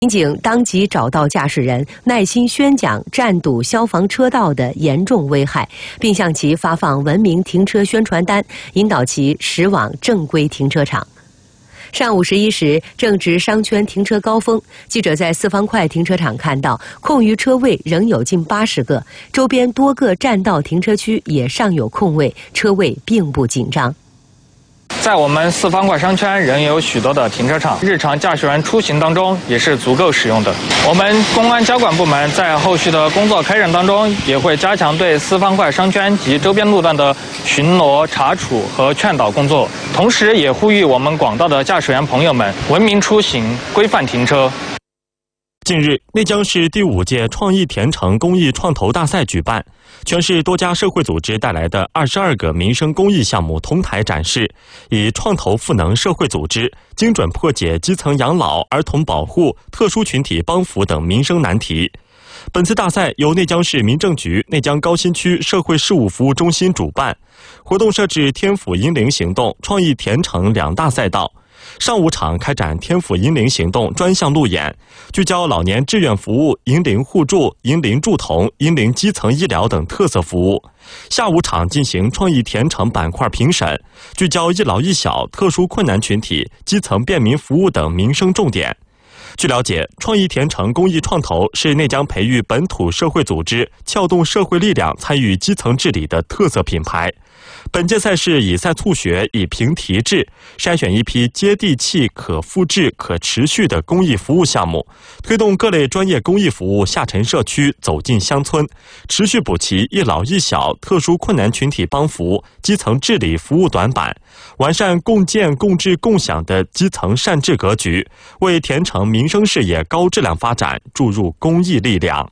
民警当即找到驾驶人，耐心宣讲占堵消防车道的严重危害，并向其发放文明停车宣传单，引导其驶往正规停车场。上午11时，正值商圈停车高峰，记者在四方块停车场看到，空余车位仍有近80个，周边多个占道停车区也尚有空位，车位并不紧张。 在我们四方块商圈仍有许多的停车场，日常驾驶员出行当中也是足够使用的。我们公安交管部门在后续的工作开展当中，也会加强对四方块商圈及周边路段的巡逻、查处和劝导工作，同时也呼吁我们广大的驾驶员朋友们文明出行、规范停车。 近日，内江市第5届创意田城公益创投大赛举办，全市多家社会组织带来的22个民生公益项目同台展示，以创投赋能社会组织，精准破解基层养老、儿童保护、特殊群体帮扶等民生难题。本次大赛由内江市民政局内江高新区社会事务服务中心主办，活动设置天府银铃行动、创意田城2大赛道。上午场开展天府银铃行动专项路演，聚焦老年志愿服务、银铃互助、银铃助童、银铃基层医疗等特色服务。下午场进行创意田城板块评审，聚焦一老一小、特殊困难群体、基层便民服务等民生重点。据了解，创意田城公益创投是内江培育本土社会组织、撬动社会力量参与基层治理的特色品牌。本届赛事以赛促学、以评题制，筛选一批接地气、可复制、可持续的公益服务项目，推动各类专业公益服务下沉社区、走进乡村，持续补齐一老一小、特殊困难群体帮扶、基层治理服务短板，完善共建、共治、共享的基层善治格局，为田城民生事业高质量发展注入公益力量。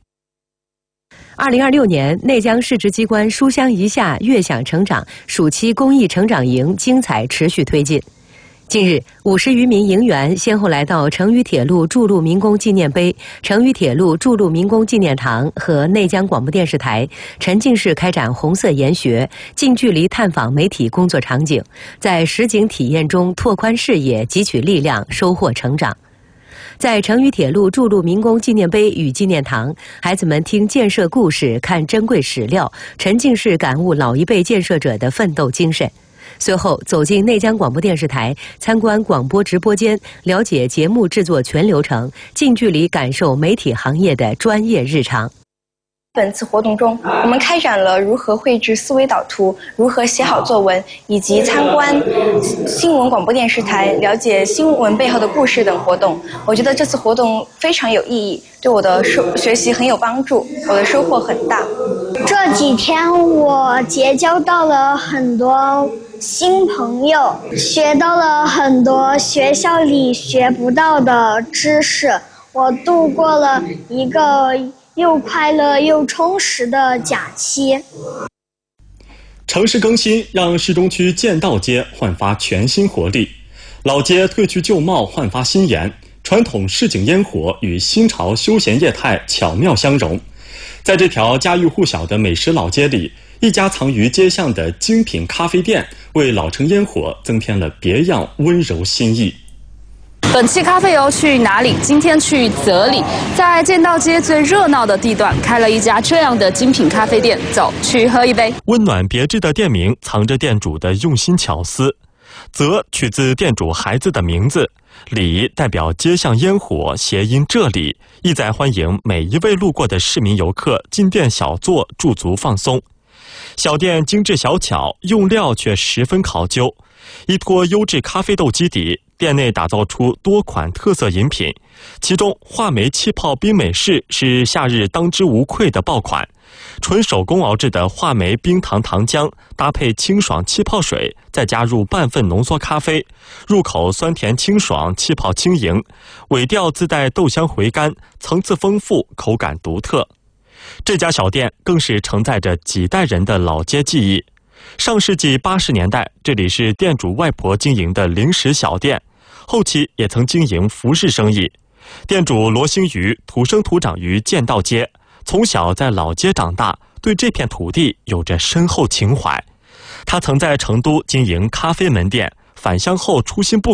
2026年，内江市直机关书香一下悦享成长暑期公益成长营精彩持续推进。近日，50余名营员先后来到成渝铁路筑路民工纪念碑、成渝铁路筑路民工纪念堂和内江广播电视台，沉浸式开展红色研学，近距离探访媒体工作场景，在实景体验中拓宽视野、汲取力量、收获成长。在成渝铁路筑路民工纪念碑与纪念堂，孩子们听建设故事、看珍贵史料，沉浸式感悟老一辈建设者的奋斗精神。随后走进内江广播电视台，参观广播直播间，了解节目制作全流程，近距离感受媒体行业的专业日常。 本次活动中，我们开展了如何绘制思维导图、如何写好作文，以及参观新闻广播电视台、了解新闻背后的故事等活动。我觉得这次活动非常有意义，对我的学习很有帮助，我的收获很大。 这几天我结交到了很多新朋友，学到了很多学校里学不到的知识，我度过了一个又快乐又充实的假期。 城市更新让市中区建道街焕发全新活力，老街褪去旧貌，焕发新颜，传统市井烟火与新潮休闲业态巧妙相融。在这条家喻户晓的美食老街里，一家藏于街巷的精品咖啡店为老城烟火增添了别样温柔新意。 本期咖啡游去哪里？今天去泽里，在建道街最热闹的地段开了一家这样的精品咖啡店，走去喝一杯。 温暖别致的店名藏着店主的用心巧思。泽取自店主孩子的名字，里代表街巷烟火，谐音这里，意在欢迎每一位路过的市民游客进店小坐，驻足放松。小店精致小巧，用料却十分考究，依托优质咖啡豆基底，店内打造出多款特色饮品，其中话梅气泡冰美式是夏日当之无愧的爆款。纯手工熬制的话梅冰糖糖浆，搭配清爽气泡水，再加入半份浓缩咖啡，入口酸甜清爽，气泡轻盈，尾调自带豆香回甘，层次丰富，口感独特。这家小店更是承载着几代人的老街记忆。上世纪80年代，这里是店主外婆经营的零食小店，后期也曾经营服饰生意。店主罗兴瑜土生土长于建道街，从小在老街长大，对这片土地有着深厚情怀。他曾在成都经营咖啡门店，返乡后初心不改，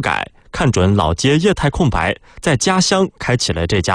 看准老街业态空白，在家乡开启了这家